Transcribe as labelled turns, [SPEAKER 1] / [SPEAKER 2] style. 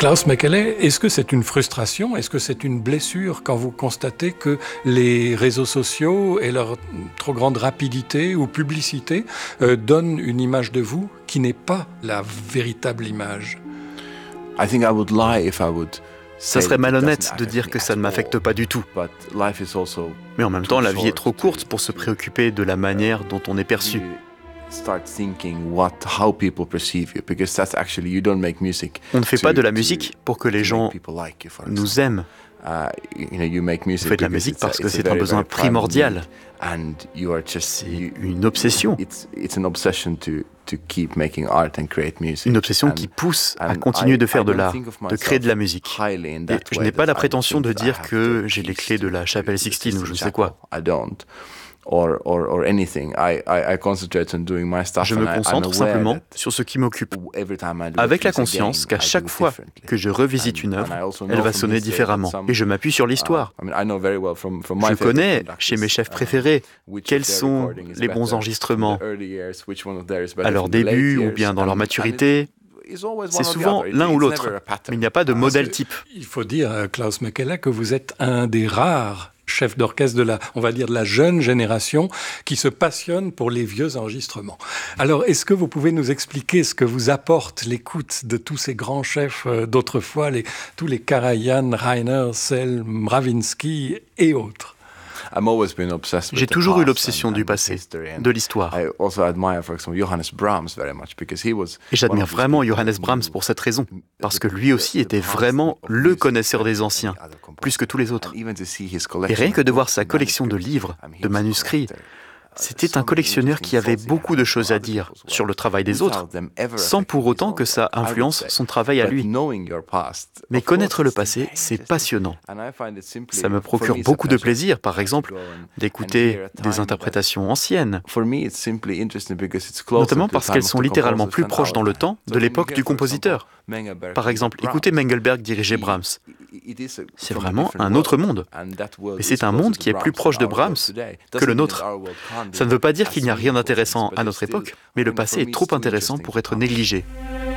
[SPEAKER 1] Klaus Mekele, est-ce que c'est une frustration, est-ce que c'est une blessure quand vous constatez que les réseaux sociaux et leur trop grande rapidité ou publicité donnent une image de vous qui n'est pas la véritable image?
[SPEAKER 2] Ça serait malhonnête de dire que ça ne m'affecte pas du tout. Mais en même temps, la vie est trop courte pour se préoccuper de la manière dont on est perçu. On ne fait pas de la musique pour que les gens nous aiment. On fait de la musique parce que c'est un besoin primordial. C'est une obsession. Une obsession qui pousse à continuer de faire de l'art, de créer de la musique. Et je n'ai pas la prétention de dire que j'ai les clés de la chapelle Sixtine ou je ne sais quoi. Je me concentre simplement sur ce qui m'occupe, avec la conscience qu'à chaque fois que je revisite une œuvre, elle va sonner différemment. Et je m'appuie sur l'histoire. Je connais, chez mes chefs préférés, quels sont les bons enregistrements à leur début ou bien dans leur maturité. C'est souvent l'un ou l'autre, mais il n'y a pas de modèle type.
[SPEAKER 1] Il faut dire, Klaus Mekele, que vous êtes un des rares chef d'orchestre de la jeune génération qui se passionne pour les vieux enregistrements. Alors, est-ce que vous pouvez nous expliquer ce que vous apporte l'écoute de tous ces grands chefs d'autrefois, tous les Karajan, Reiner, Selm, Ravinsky et autres?
[SPEAKER 2] J'ai toujours eu l'obsession du passé, de l'histoire. Et j'admire vraiment Johannes Brahms pour cette raison, parce que lui aussi était vraiment le connaisseur des anciens, plus que tous les autres. Et rien que de voir sa collection de livres, de manuscrits, c'était un collectionneur qui avait beaucoup de choses à dire sur le travail des autres, sans pour autant que ça influence son travail à lui. Mais connaître le passé, c'est passionnant. Ça me procure beaucoup de plaisir, par exemple, d'écouter des interprétations anciennes, notamment parce qu'elles sont littéralement plus proches dans le temps de l'époque du compositeur. Par exemple, écoutez Mengelberg diriger Brahms. C'est vraiment un autre monde. Mais c'est un monde qui est plus proche de Brahms que le nôtre. Ça ne veut pas dire qu'il n'y a rien d'intéressant à notre époque, mais le passé est trop intéressant pour être négligé.